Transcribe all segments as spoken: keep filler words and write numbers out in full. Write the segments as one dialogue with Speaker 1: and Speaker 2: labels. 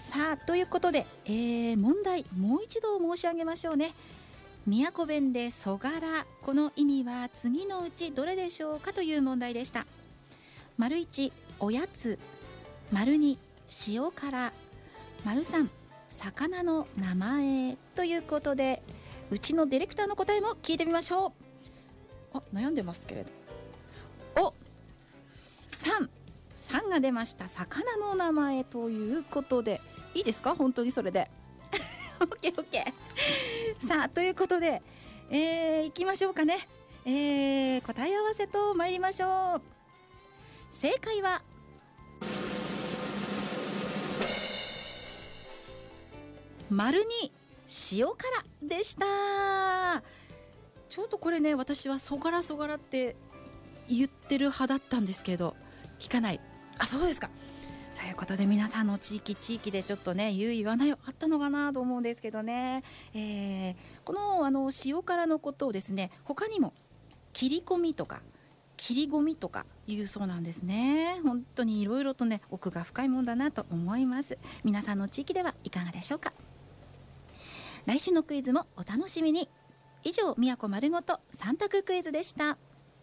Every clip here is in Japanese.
Speaker 1: さあということで、えー、問題もう一度申し上げましょうね。宮古弁でそがら、この意味は次のうちどれでしょうかという問題でした。丸いちおやつ、丸に塩辛、丸さん魚の名前ということで、うちのディレクターの答えも聞いてみましょう。あ、悩んでますけれど、おさん、さんが出ました。魚の名前ということで、いいですか、本当にそれでオッケーオッケー。さあということで、えー、いきましょうかね。えー、答え合わせと参りましょう。正解は丸に塩辛でした。ちょっとこれね、私はそがらそがらって言ってる派だったんですけど、聞かない。あ、そうですか。ということで、皆さんの地域地域でちょっとね、言う言わないあったのかなと思うんですけどね、えー、このあの塩辛のことをですね、他にも切り込みとか切り込みとか言うそうなんですね。本当にいろいろとね、奥が深いもんだなと思います。皆さんの地域ではいかがでしょうか。来週のクイズもお楽しみに。以上、宮古丸ごとさん択クイズでした。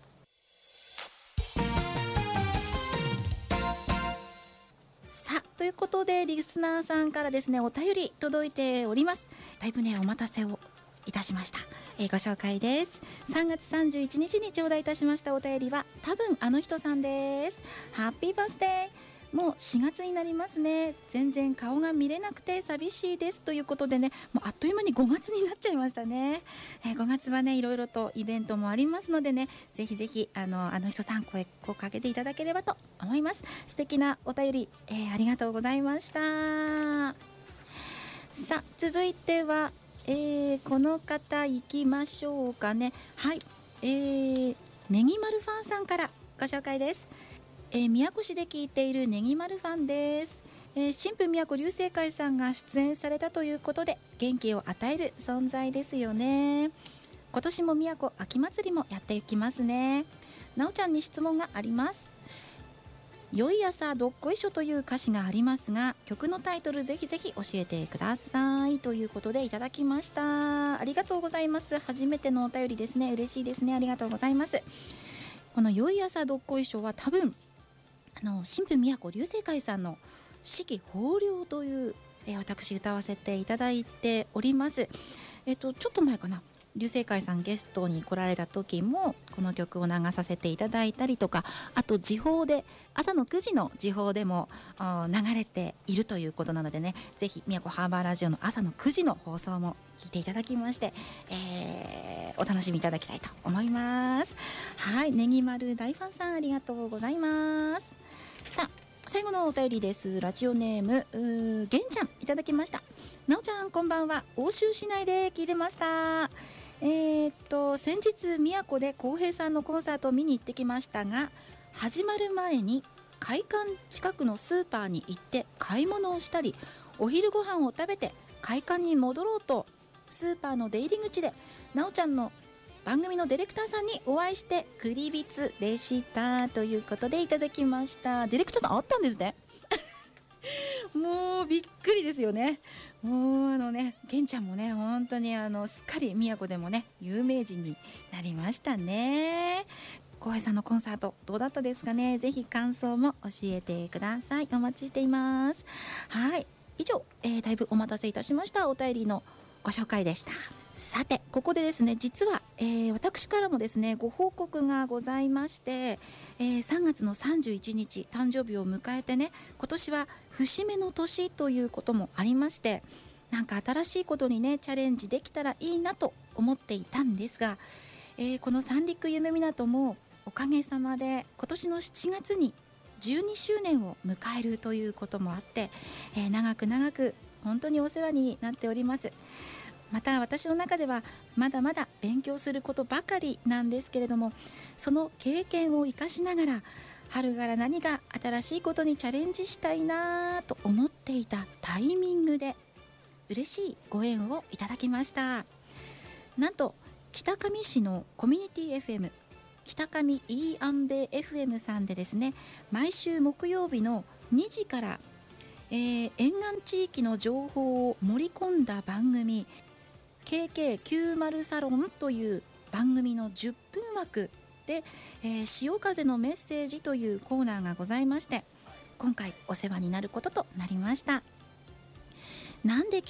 Speaker 1: さあということで、リスナーさんからですね、お便り届いております。だいぶね、お待たせをいたしました。えー、ご紹介です。さんがつさんじゅういちにちに頂戴いたしましたお便りは、多分あの人さんです。ハッピーバースデー。もうしがつになりますね。全然顔が見れなくて寂しいですということでね、もうあっという間にごがつになっちゃいましたね。えー、ごがつはね、いろいろとイベントもありますのでね、ぜひぜひあのあの人さん声をかけていただければと思います。素敵なお便り、えー、ありがとうございました。さあ続いては、えー、この方いきましょうかね。はい、えー、ねぎまるファンさんからご紹介です。えー、宮古市で聞いているねぎまるファンです。えー、新婦宮古流星会さんが出演されたということで、元気を与える存在ですよね。今年も宮古秋祭りもやっていきますね。なおちゃんに質問があります。良い朝どっこいしょという歌詞がありますが、曲のタイトルぜひぜひ教えてくださいということでいただきました。ありがとうございます。初めてのお便りですね。嬉しいですね。ありがとうございます。この良い朝どっこいしょは多分あの新婦宮古流星会さんの四季豊漁という、えー、私歌わせていただいております。えっとちょっと前かな、流星会さんゲストに来られた時もこの曲を流させていただいたりとか、あと時報で朝のくじの時報でも流れているということなのでね、ぜひ宮古ハーバーラジオの朝のくじの放送も聞いていただきまして、えー、お楽しみいただきたいと思います。はい、ねぎまる大ファンさんありがとうございます。さあ最後のお便りです。ラジオネームうげんちゃんいただきました。なおちゃんこんばんは。奥州市内で聞いてました。えー、っと先日宮古で浩平さんのコンサートを見に行ってきましたが、始まる前に会館近くのスーパーに行って買い物をしたり、お昼ご飯を食べて会館に戻ろうとスーパーの出入り口でなおちゃんの番組のディレクターさんにお会いしてクリビツでしたということでいただきました。ディレクターさんあったんですねもうびっくりですよね。もうあのね、げんちゃんもね、本当にあのすっかり宮古でもね有名人になりましたね。浩平さんのコンサートどうだったですかね。ぜひ感想も教えてください。お待ちしています。はい、以上、えー、だいぶお待たせいたしましたお便りのご紹介でした。さてここでですね、実は、えー、私からもですねご報告がございまして、えー、さんがつのさんじゅういちにち誕生日を迎えてね、今年は節目の年ということもありまして、なんか新しいことにねチャレンジできたらいいなと思っていたんですが、えー、この三陸夢港もおかげさまで今年のしちがつにじゅうにしゅうねんを迎えるということもあって、えー、長く長く本当にお世話になっております。また私の中ではまだまだ勉強することばかりなんですけれども、その経験を生かしながら春から何か新しいことにチャレンジしたいなと思っていたタイミングで嬉しいご縁をいただきました。なんと北上市のコミュニティ エフエム 北上イーアンベ エフエム さんでですね、毎週木曜日のにじからえー沿岸地域の情報を盛り込んだ番組 ケーケーきゅうじゅう サロンという番組のじゅっぷん枠で、えー潮風のメッセージというコーナーがございまして、今回お世話になることとなりました。なんで